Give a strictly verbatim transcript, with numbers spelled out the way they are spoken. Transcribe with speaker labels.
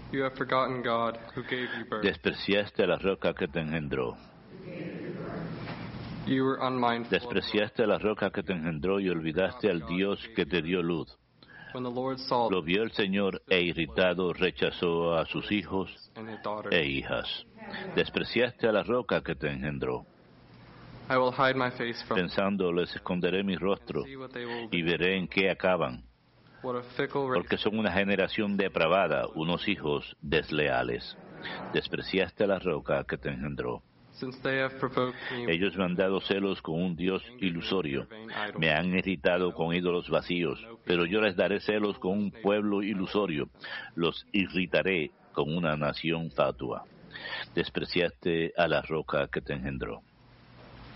Speaker 1: You have forgotten God, who gave you birth.
Speaker 2: Despreciaste a la roca que te engendró.
Speaker 1: You were unmindful.
Speaker 2: Despreciaste a la roca que te engendró y olvidaste al Dios que te dio luz.
Speaker 1: When the Lord saw
Speaker 2: Lo vio el Señor e irritado rechazó a sus hijos
Speaker 1: and his daughter.
Speaker 2: e hijas. Despreciaste a la roca que te engendró.
Speaker 1: I will hide my face from
Speaker 2: Pensando, les esconderé mi rostro
Speaker 1: see what they will
Speaker 2: y veré en qué acaban,
Speaker 1: What a fickle race.
Speaker 2: porque son una generación depravada, unos hijos desleales. Despreciaste a la roca que te engendró.
Speaker 1: Since they have provoked me
Speaker 2: Ellos me han dado celos con un Dios ilusorio, me han irritado con ídolos vacíos, pero yo les daré celos con un pueblo ilusorio, los irritaré con una nación fatua. Despreciaste a la roca que te engendró.